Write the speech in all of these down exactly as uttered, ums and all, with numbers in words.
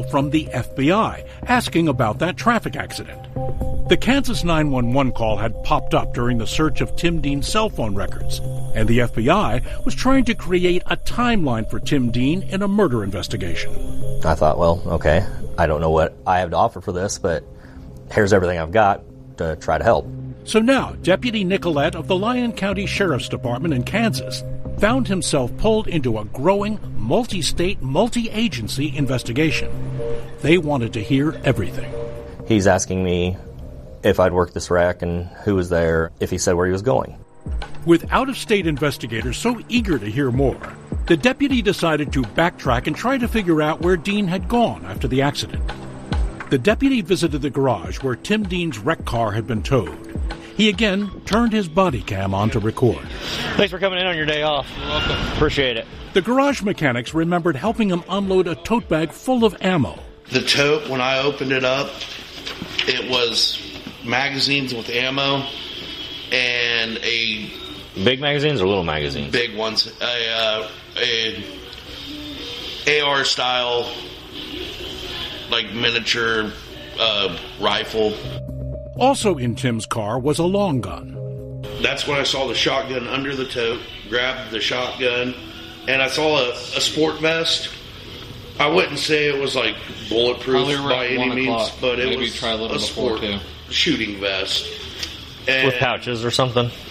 from the F B I asking about that traffic accident. The Kansas nine one one call had popped up during the search of Tim Dean's cell phone records, and the F B I was trying to create a timeline for Tim Dean in a murder investigation. I thought, well, okay, I don't know what I have to offer for this, but here's everything I've got to try to help. So now, Deputy Nicolette of the Lyon County Sheriff's Department in Kansas found himself pulled into a growing, multi-state, multi-agency investigation. They wanted to hear everything. He's asking me if I'd worked this wreck and who was there, if he said where he was going. With out-of-state investigators so eager to hear more, the deputy decided to backtrack and try to figure out where Dean had gone after the accident. The deputy visited the garage where Tim Dean's wrecked car had been towed. He again turned his body cam on to record. Thanks for coming in on your day off. You're welcome. Appreciate it. The garage mechanics remembered helping him unload a tote bag full of ammo. The tote, when I opened it up, it was magazines with ammo and a... Big magazines or little magazines? Big ones. A, uh, a A R style, like miniature uh, rifle. Also in Tim's car was a long gun. That's when I saw the shotgun under the tote, grabbed the shotgun, and I saw a, a sport vest. I wouldn't say it was like bulletproof by any means, but it Maybe was try a, little a sport too. shooting vest. And, with pouches or something? Um,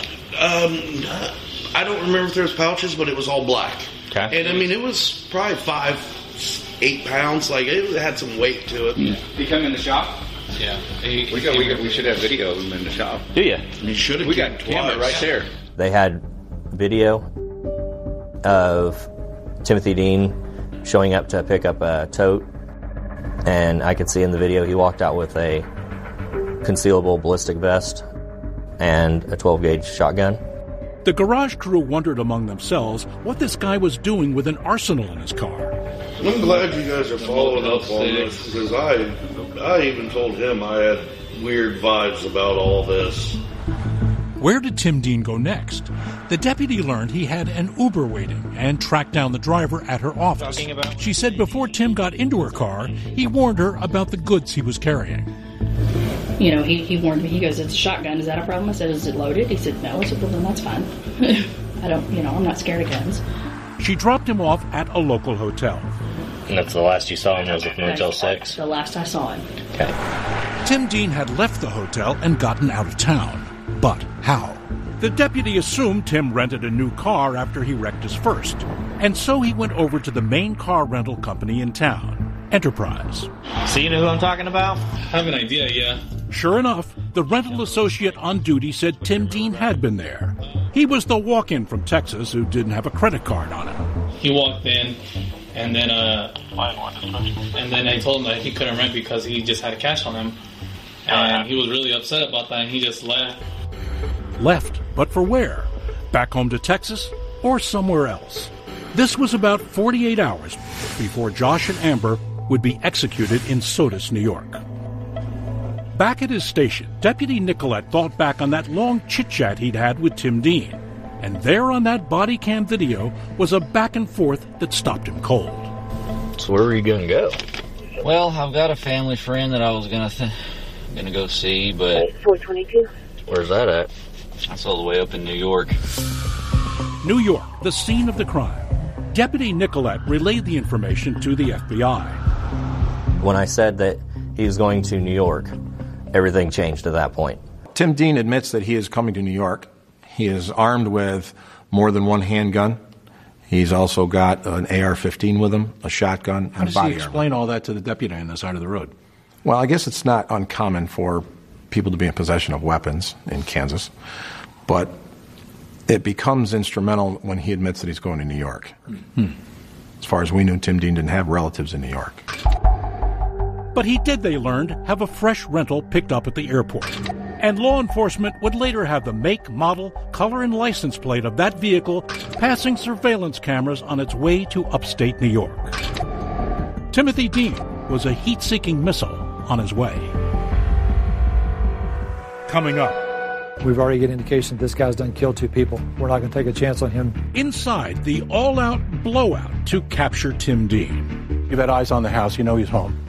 I don't remember if there was pouches, but it was all black. Okay. And I mean, it was probably five, eight pounds. Like it had some weight to it. Yeah. He come in the shop? Yeah. He, we, got, we, got, we should have video of him in the shop. Do you? You should have. We got camera right there. They had video of Timothy Dean showing up to pick up a tote, and I could see in the video he walked out with a concealable ballistic vest and a twelve gauge shotgun. The garage crew wondered among themselves what this guy was doing with an arsenal in his car. I'm glad you guys are following up on this, because I, I even told him I had weird vibes about all this. Where did Tim Dean go next? The deputy learned he had an Uber waiting and tracked down the driver at her office. She said before Tim got into her car, he warned her about the goods he was carrying. You know, he, he warned me. He goes, "It's a shotgun. Is that a problem?" I said, "Is it loaded?" He said, "No." I said, "Well, then that's fine." I don't, you know, I'm not scared of guns. She dropped him off at a local hotel. And that's the last you saw him was with Motel six? The last I saw him. Okay. Tim Dean had left the hotel and gotten out of town. But how? The deputy assumed Tim rented a new car after he wrecked his first. And so he went over to the main car rental company in town, Enterprise. So you know who I'm talking about? I have an idea, yeah. Sure enough, the rental associate on duty said Tim Dean had been there. He was the walk-in from Texas who didn't have a credit card on him. He walked in, and then uh, and then I told him that he couldn't rent because he just had cash on him. And he was really upset about that, and he just left. Left, but for where? Back home to Texas or somewhere else? This was about forty-eight hours before Josh and Amber would be executed in Sodus, New York. Back at his station, Deputy Nicolette thought back on that long chit-chat he'd had with Tim Dean. And there on that body cam video was a back and forth that stopped him cold. So where are you going to go? Well, I've got a family friend that I was going to th- gonna go see, but... four twenty-two. Where's that at? That's all the way up in New York. New York, the scene of the crime. Deputy Nicolette relayed the information to the F B I. When I said that he was going to New York, everything changed at that point. Tim Dean admits that he is coming to New York. He is armed with more than one handgun. He's also got an A R fifteen with him, a shotgun, How and does body he explain all that to the deputy on the side of the road? Well, I guess it's not uncommon for people to be in possession of weapons in Kansas, but it becomes instrumental when he admits that he's going to New York. Hmm. As far as we knew, Tim Dean didn't have relatives in New York. But he did, they learned, have a fresh rental picked up at the airport. And law enforcement would later have the make, model, color, and license plate of that vehicle passing surveillance cameras on its way to upstate New York. Timothy Dean was a heat-seeking missile on his way. Coming up. We've already got indication this guy's done killed two people. We're not going to take a chance on him. Inside the all-out blowout to capture Tim Dean. You've had eyes on the house. You know he's home.